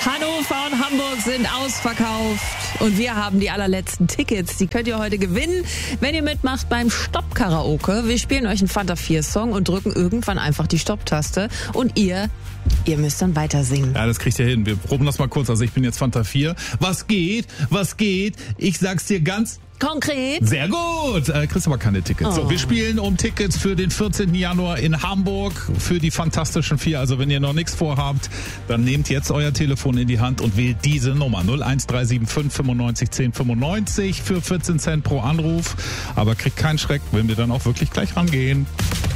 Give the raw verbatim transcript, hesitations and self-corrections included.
Hannover und Hamburg sind ausverkauft und wir haben die allerletzten Tickets. Die könnt ihr heute gewinnen, wenn ihr mitmacht beim Stopp-Karaoke. Wir spielen euch einen Fanta vier Song und drücken irgendwann einfach die Stopp-Taste und ihr, ihr müsst dann weiter singen. Ja, das kriegt ihr hin. Wir proben das mal kurz. Also ich bin jetzt Fanta vier. Was geht? Was geht? Ich sag's dir ganz konkret. Sehr gut. Äh, kriegst aber keine Tickets. Oh. So, wir spielen um Tickets für den vierzehnten Januar in Hamburg für die Fantastischen Vier. Also wenn ihr noch nichts vorhabt, dann nehmt jetzt euer Telefon in die Hand und wählt diese Nummer null eins drei sieben fünf fünfundneunzig zehn fünfundneunzig für vierzehn Cent pro Anruf. Aber kriegt keinen Schreck, wenn wir dann auch wirklich gleich rangehen.